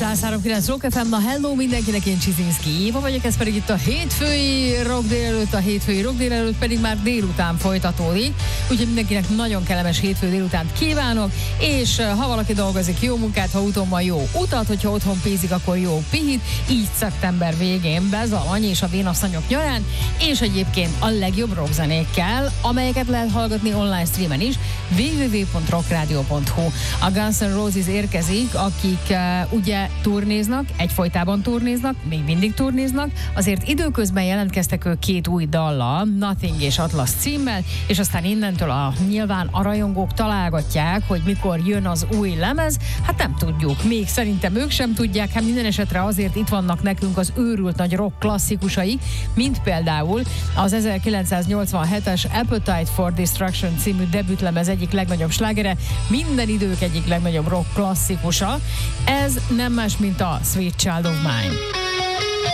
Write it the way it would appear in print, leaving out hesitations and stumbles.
103.9 Rock FM, na hello mindenkinek, én Csizinszki Éva vagyok, ez pedig itt a hétfői rock délelőtt, a hétfői rock délelőtt pedig már délután folytatódik, úgyhogy mindenkinek nagyon kellemes hétfő délutánt kívánok, és ha valaki dolgozik, jó munkát, ha úton van, jó utat, hogyha otthon pézik, akkor jó pihit, így szeptember végén bezalany és a vénasszonyok nyarán, és egyébként a legjobb rockzenékkel, amelyeket lehet hallgatni online streamen is, www.rockradio.hu. A Guns N' Roses érkezik, akik ugye turnéznak, egyfolytában turnéznak, még mindig turnéznak, azért időközben jelentkeztek ők két új dallal, Nothing és Atlas címmel, és aztán innentől nyilván a rajongók találgatják, hogy mikor jön az új lemez, hát nem tudjuk, még szerintem ők sem tudják, hát minden esetre azért itt vannak nekünk az őrült nagy rock klasszikusai, mint például az 1987-es Appetite for Destruction című debütlemez egyik legnagyobb slágere, minden idők egyik legnagyobb rock klasszikusa, ez nem más, mint a Sweet Child of Mine.